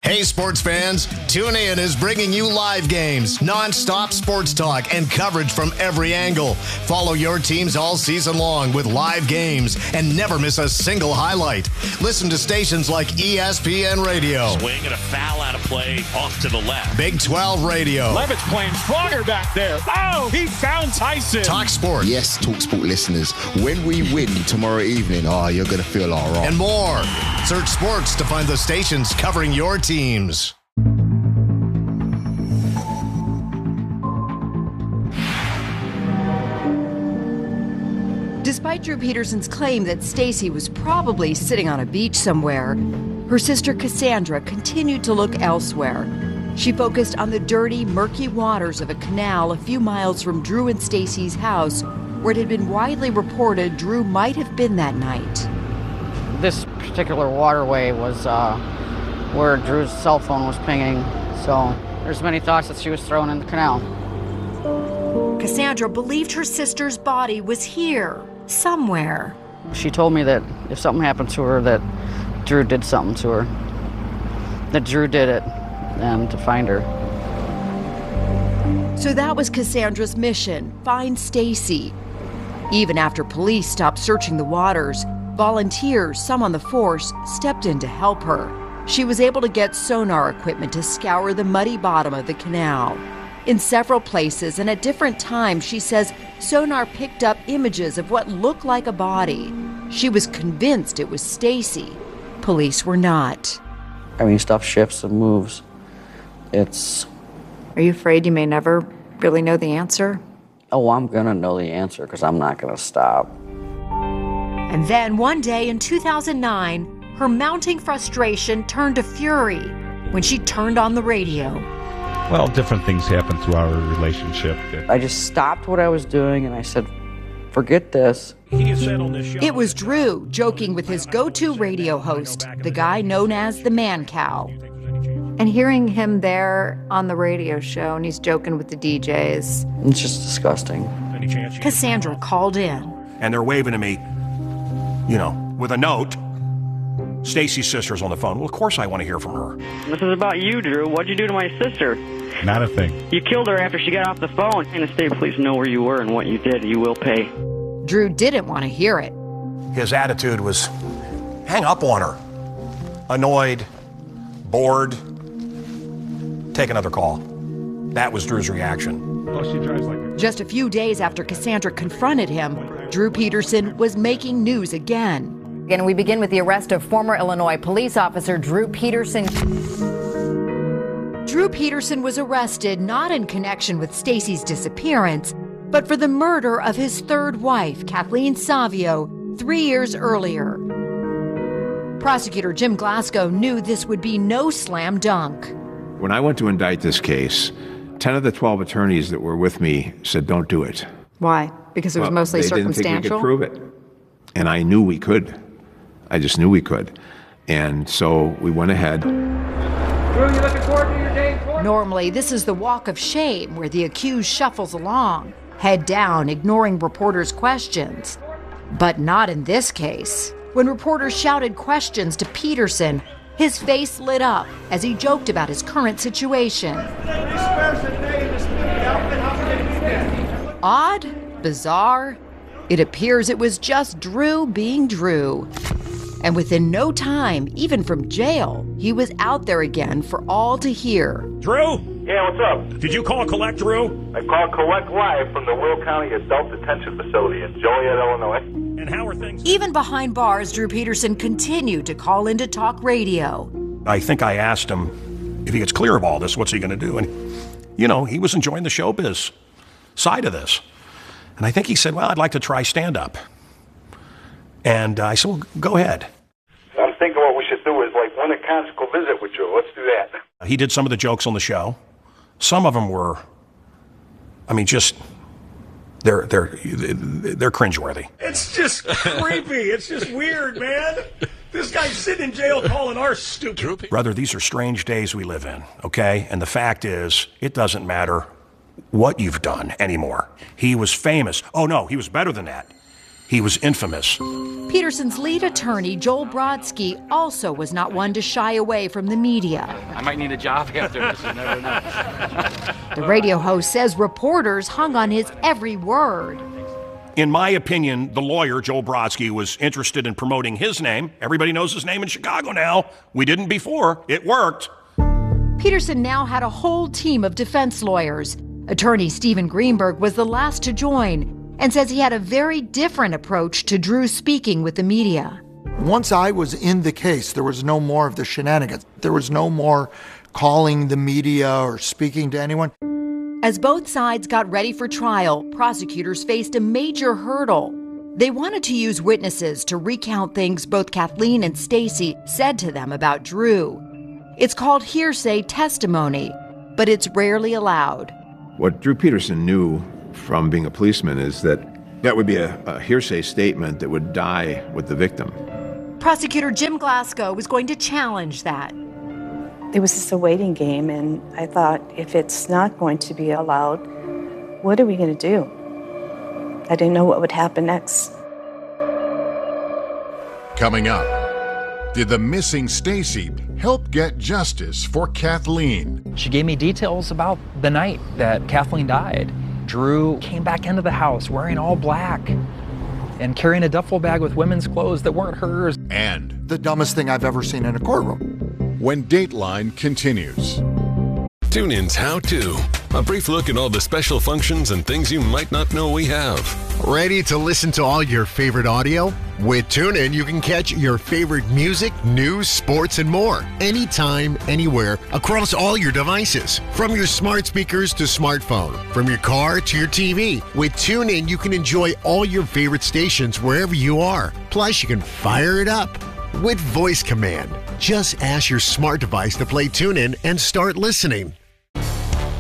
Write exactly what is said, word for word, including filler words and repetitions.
Hey, sports fans, Tune In is bringing you live games, non-stop sports talk, and coverage from every angle. Follow your teams all season long with live games and never miss a single highlight. Listen to stations like E S P N Radio. Swing and a foul out of play off to the left. Big twelve Radio. Levitt's playing stronger back there. Oh, he found Tyson. Talk Sport. Yes, Talk Sport listeners, when we win tomorrow evening, oh, you're going to feel all right. And more. Search sports to find the stations covering your teams. Despite Drew Peterson's claim that Stacy was probably sitting on a beach somewhere, her sister Cassandra continued to look elsewhere. She focused on the dirty, murky waters of a canal a few miles from Drew and Stacy's house, where it had been widely reported Drew might have been that night. This particular waterway was uh, where Drew's cell phone was pinging, so there's many thoughts that she was thrown in the canal. Cassandra believed her sister's body was here, somewhere. She told me that if something happened to her, that Drew did something to her. That Drew did it, and to find her. So that was Cassandra's mission, find Stacy. Even after police stopped searching the waters, volunteers, some on the force, stepped in to help her. She was able to get sonar equipment to scour the muddy bottom of the canal. In several places and at different times, she says sonar picked up images of what looked like a body. She was convinced it was Stacy. Police were not. I mean, stuff shifts and moves. It's... Are you afraid you may never really know the answer? Oh, I'm gonna know the answer because I'm not gonna stop. And then one day in two thousand nine, her mounting frustration turned to fury when she turned on the radio. Well, different things happen through our relationship. I just stopped what I was doing and I said, forget this. It was Drew joking with his go-to radio host, the guy known as the Man Cow. And hearing him there on the radio show, and he's joking with the D Js. It's just disgusting. Cassandra called in. And they're waving to me, you know, with a note. Stacy's sister's on the phone. Well, of course I want to hear from her. This is about you, Drew. What'd you do to my sister? Not a thing. You killed her after she got off the phone. And the state police know where you were and what you did. You will pay. Drew didn't want to hear it. His attitude was hang up on her. Annoyed, bored, take another call. That was Drew's reaction. Oh, she drives like a... Just a few days after Cassandra confronted him, Drew Peterson was making news again. And we begin with the arrest of former Illinois police officer Drew Peterson. Drew Peterson was arrested not in connection with Stacy's disappearance, but for the murder of his third wife, Kathleen Savio, three years earlier. Prosecutor Jim Glasgow knew this would be no slam dunk. When I went to indict this case, ten of the twelve attorneys that were with me said, don't do it. Why? Because it was well, mostly they circumstantial? Didn't think we could prove it. And I knew we could. I just knew we could. And so we went ahead. Drew, you looking forward to your day in court? Normally, this is the walk of shame where the accused shuffles along, head down, ignoring reporters' questions. But not in this case. When reporters shouted questions to Peterson, his face lit up as he joked about his current situation. Odd? Bizarre? It appears it was just Drew being Drew. And within no time, even from jail, he was out there again for all to hear. Drew? Yeah, what's up? Did you call collect, Drew? I called collect live from the Will County Adult Detention Facility in Joliet, Illinois. And how are things? Even behind bars, Drew Peterson continued to call into talk radio. I think I asked him if he gets clear of all this, what's he going to do? And, you know, he was enjoying the showbiz side of this. And I think he said, well, I'd like to try stand-up. And uh, I said, well, go ahead. I'm thinking what we should do is, like, when a conjugal visit with you. Let's do that. He did some of the jokes on the show. Some of them were, I mean, just, they're, they're, they're cringeworthy. It's just creepy. It's just weird, man. This guy's sitting in jail calling our stupid. Brother, these are strange days we live in, okay? And the fact is, it doesn't matter what you've done anymore. He was famous. Oh, no, he was better than that. He was infamous. Peterson's lead attorney, Joel Brodsky, also was not one to shy away from the media. I might need a job after this, you never know. The radio host says reporters hung on his every word. In my opinion, the lawyer, Joel Brodsky, was interested in promoting his name. Everybody knows his name in Chicago now. We didn't before. It worked. Peterson now had a whole team of defense lawyers. Attorney Stephen Greenberg was the last to join and says he had a very different approach to Drew speaking with the media. Once I was in the case, there was no more of the shenanigans. There was no more calling the media or speaking to anyone. As both sides got ready for trial, prosecutors faced a major hurdle. They wanted to use witnesses to recount things both Kathleen and Stacy said to them about Drew. It's called hearsay testimony, but it's rarely allowed. What Drew Peterson knew from being a policeman is that that would be a, a hearsay statement that would die with the victim. Prosecutor Jim Glasgow was going to challenge that. It was just a waiting game, and I thought, if it's not going to be allowed, what are we going to do? I didn't know what would happen next. Coming up, did the missing Stacy help get justice for Kathleen? She gave me details about the night that Kathleen died. Drew came back into the house wearing all black and carrying a duffel bag with women's clothes that weren't hers. And the dumbest thing I've ever seen in a courtroom. When Dateline continues. TuneIn's How To. A brief look at all the special functions and things you might not know we have. Ready to listen to all your favorite audio? With TuneIn, you can catch your favorite music, news, sports, and more. Anytime, anywhere, across all your devices. From your smart speakers to smartphone. From your car to your T V. With TuneIn, you can enjoy all your favorite stations wherever you are. Plus, you can fire it up with voice command. Just ask your smart device to play TuneIn and start listening.